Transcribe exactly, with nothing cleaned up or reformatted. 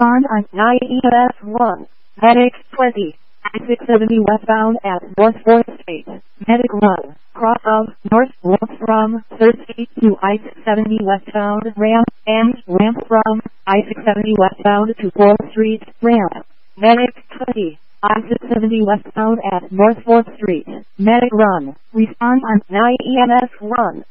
Respond on nine E M S one. Medic twenty. I six seventy westbound at North fourth Street. Medic one. Cross of North Ramp from third Street to I six seventy westbound ramp and ramp from I six seventy westbound to fourth Street ramp. Medic twenty. I six seventy westbound at North fourth Street. Medic run. Respond on nine E M S one.